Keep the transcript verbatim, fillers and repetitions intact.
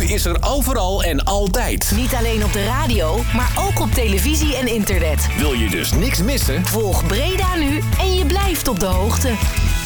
is er overal en altijd. Niet alleen op de radio, maar ook op televisie en internet. Wil je dus niks missen? Volg Breda Nu en je blijft op de hoogte.